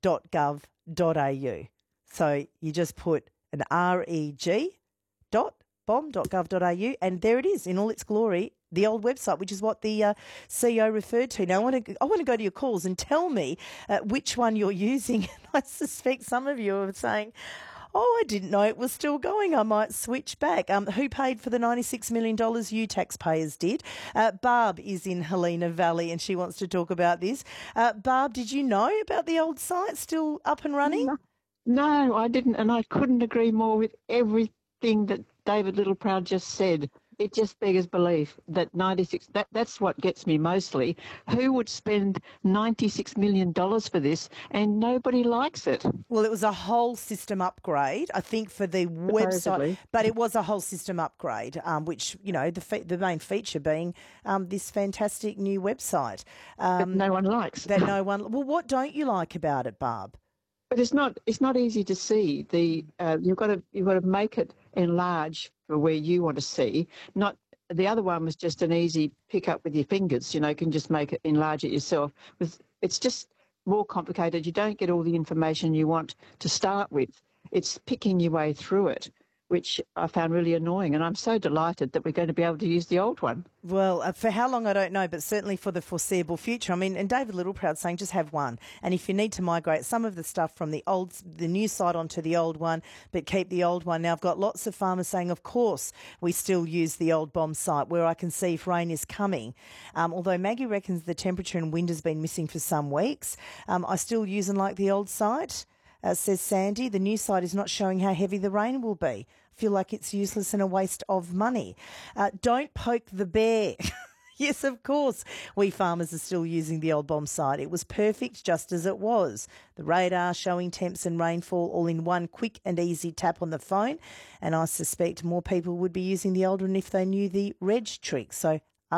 reg.bomb.gov.au. So you just put an reg.bomb.gov.au and there it is in all its glory, the old website, which is what the CEO referred to. Now, I want to go to your calls and tell me which one you're using. I suspect some of you are saying, I didn't know it was still going. I might switch back. Who paid for the $96 million? You taxpayers did. Barb is in Helena Valley and she wants to talk about this. Barb, did you know about the old site still up and running? No, I didn't, and I couldn't agree more with everything that David Littleproud just said. It just beggars belief that 96, that's what gets me mostly. Who would spend $96 million for this and nobody likes it? Well, it was a whole system upgrade, I think, for the website, but it was a whole system upgrade, which, you know, the main feature being this fantastic new website. That no one likes. Well, what don't you like about it, Barb? But it's not easy to see. You've got to make it enlarge for where you want to see. Not the other one was just an easy pick up with your fingers. You know, you can just make it enlarge it yourself. It's just more complicated. You don't get all the information you want to start with. It's picking your way through it, which I found really annoying. And I'm so delighted that we're going to be able to use the old one. Well, for how long, I don't know, but certainly for the foreseeable future. I mean, and David Littleproud saying just have one. And if you need to migrate some of the stuff from the new site onto the old one, but keep the old one. Now, I've got lots of farmers saying, of course, we still use the old bomb site where I can see if rain is coming. Although Maggie reckons the temperature and wind has been missing for some weeks. I still use and like the old site. Says Sandy, the new site is not showing how heavy the rain will be. Feel like it's useless and a waste of money. Don't poke the bear. Yes, of course, we farmers are still using the old bomb site. It was perfect just as it was. The radar showing temps and rainfall all in one quick and easy tap on the phone. And I suspect more people would be using the old one if they knew the reg trick. So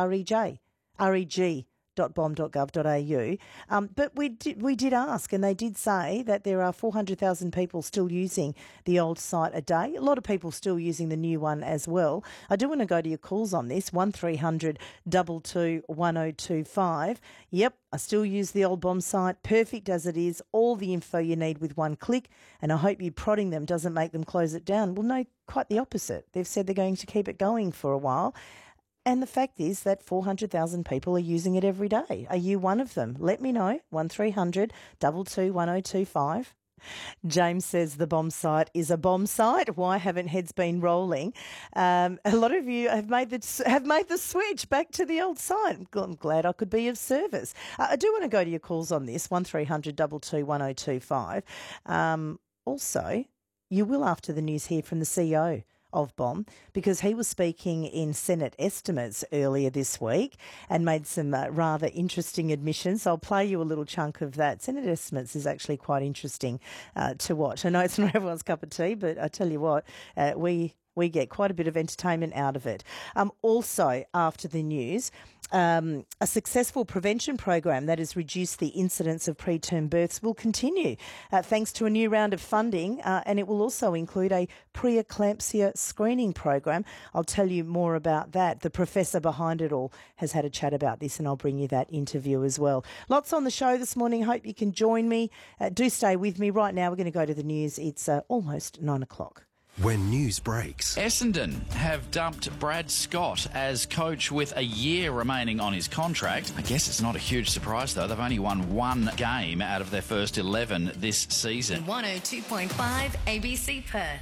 reg.bomb.gov.au. But we did ask, and they did say that there are 400,000 people still using the old site a day. A lot of people still using the new one as well. I do want to go to your calls on this, 1300 22 1025. Yep, I still use the old bomb site, perfect as it is, all the info you need with one click, and I hope you prodding them doesn't make them close it down. Well, no, quite the opposite. They've said they're going to keep it going for a while. And the fact is that 400,000 people are using it every day. Are you one of them? Let me know. 1300 22 1025. James says the bomb site is a bomb site. Why haven't heads been rolling? A lot of you have made the switch back to the old site. I'm glad I could be of service. I do want to go to your calls on this, 1300 22 1025. Also, you will after the news hear from the CEO of BOM, because he was speaking in Senate estimates earlier this week and made some rather interesting admissions. So I'll play you a little chunk of that. Senate estimates is actually quite interesting to watch. I know it's not everyone's cup of tea, but I tell you what, we get quite a bit of entertainment out of it. Also, after the news, a successful prevention program that has reduced the incidence of preterm births will continue thanks to a new round of funding, and it will also include a preeclampsia screening program. I'll tell you more about that. The professor behind it all has had a chat about this, and I'll bring you that interview as well. Lots on the show this morning. Hope you can join me. Do stay with me. Right now, we're going to go to the news. It's almost 9 o'clock. When news breaks. Essendon have dumped Brad Scott as coach with a year remaining on his contract. I guess it's not a huge surprise, though. They've only won one game out of their first 11 this season. 102.5 ABC Perth.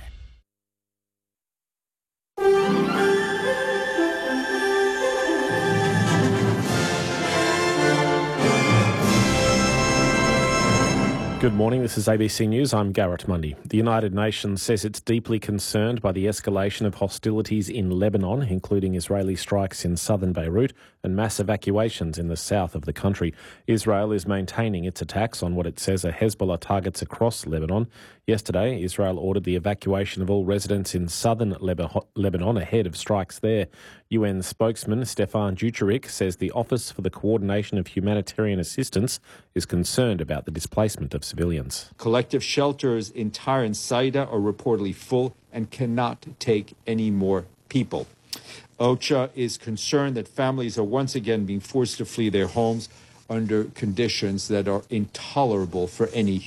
Good morning, this is ABC News. I'm Garrett Mundy. The United Nations says it's deeply concerned by the escalation of hostilities in Lebanon, including Israeli strikes in southern Beirut and mass evacuations in the south of the country. Israel is maintaining its attacks on what it says are Hezbollah targets across Lebanon. Yesterday, Israel ordered the evacuation of all residents in southern Lebanon ahead of strikes there. UN spokesman Stefan Dujarric says the Office for the Coordination of Humanitarian Assistance is concerned about the displacement of civilians. Collective shelters in Tyre and Saida are reportedly full and cannot take any more people. OCHA is concerned that families are once again being forced to flee their homes under conditions that are intolerable for any